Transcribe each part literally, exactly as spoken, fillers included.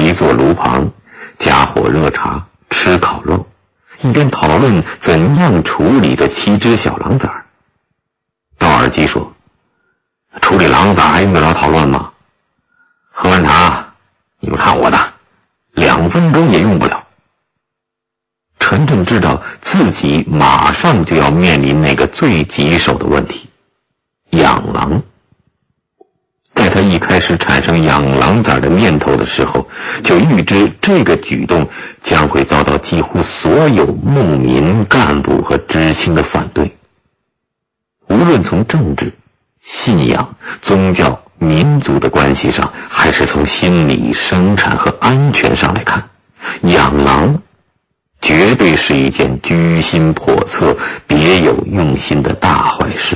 围坐炉旁，加火热茶，吃烤肉，一边讨论怎样处理这七只小狼崽儿。道尔基说：“处理狼崽还用得着讨论吗？喝完茶，你们看我的，两分钟也用不了。”陈震知道自己马上就要面临那个最棘手的问题——养狼。在他一开始产生养狼崽的念头的时候，就预知这个举动将会遭到几乎所有牧民、干部和知青的反对。无论从政治、信仰、宗教、民族的关系上，还是从心理、生产和安全上来看，养狼绝对是一件居心叵测、别有用心的大坏事。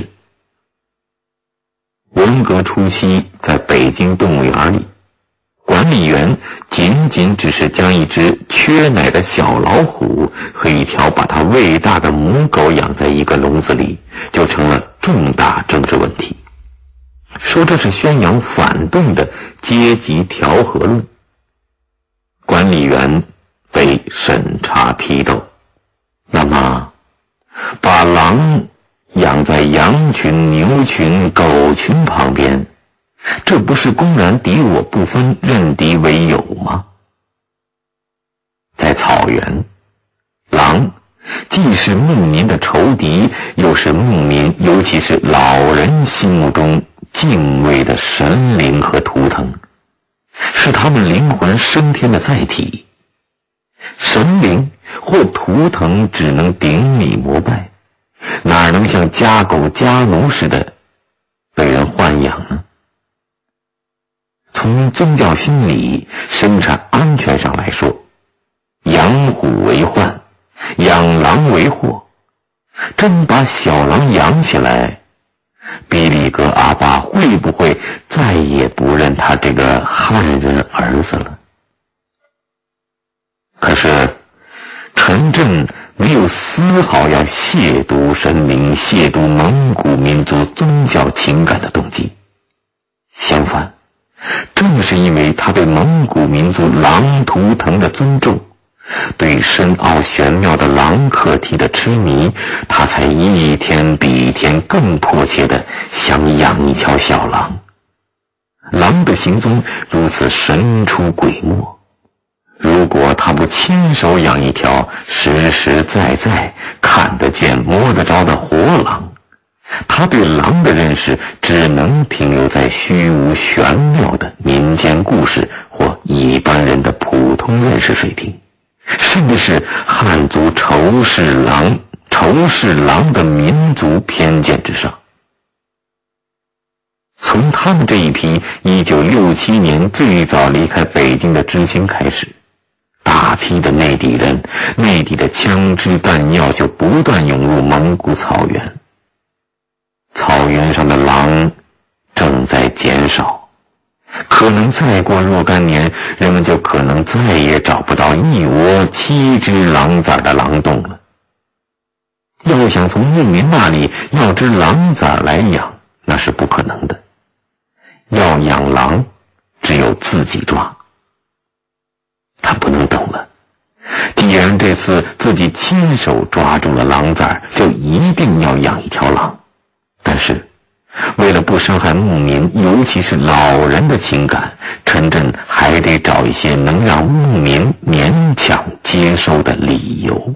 文革初期，在北京动物园里，管理员仅仅只是将一只缺奶的小老虎和一条把它喂大的母狗养在一个笼子里，就成了重大政治问题，说这是宣扬反动的阶级调和论。管理员被审查批斗。那么把狼养在羊群、牛群、狗群旁边，这不是公然敌我不分、认敌为友吗？在草原，狼既是牧民的仇敌，又是牧民，尤其是老人心目中敬畏的神灵和图腾，是他们灵魂升天的载体。神灵或图腾只能顶礼膜拜，哪能像家狗家奴似的被人豢养呢？从宗教心理、生产安全上来说，养虎为患，养狼为祸。真把小狼养起来，比利格阿爸会不会再也不认他这个汉人儿子了？可是陈震没有丝毫要亵渎神灵、亵渎蒙古民族宗教情感的动机。相反，正是因为他对蒙古民族狼图腾的尊重，对深奥玄妙的狼课题的痴迷，他才一天比一天更迫切地想养一条小狼。狼的行踪如此神出鬼没，如果他不亲手养一条实实在在看得见摸得着的活狼，他对狼的认识只能停留在虚无玄妙的民间故事或一般人的普通认识水平，甚至是汉族仇视狼、仇视狼的民族偏见之上。从他们这一批一九六七年最早离开北京的知青开始，大批的内地人、内地的枪支弹药就不断涌入蒙古草原。草原上的狼正在减少，可能再过若干年，人们就可能再也找不到一窝七只狼崽的狼洞了。要想从牧民那里要只狼崽来养，那是不可能的。要养狼，只有自己抓。他不能等了，既然这次自己亲手抓住了狼崽，就一定要养一条狼。但是为了不伤害牧民，尤其是老人的情感，陈震还得找一些能让牧民勉强接受的理由。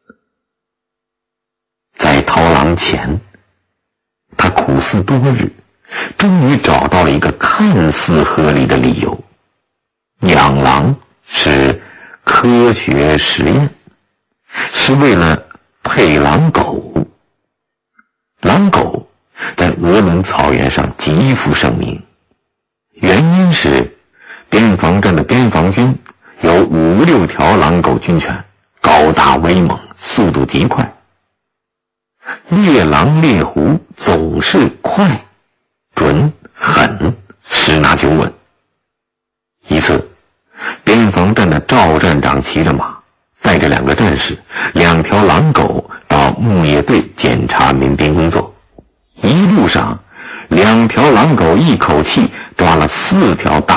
在掏狼前，他苦思多日，终于找到了一个看似合理的理由：养狼是科学实验，是为了配狼狗。狼狗在鄂伦草原上极负盛名，原因是边防站的边防军有五六条狼狗军犬，高大威猛，速度极快。猎狼猎狐总是快、准、狠，十拿九稳。一次，边防站的赵站长骑着马，带着两个战士、两条狼狗到牧业队检查民兵工作。一路上，两条狼狗一口气抓了四条大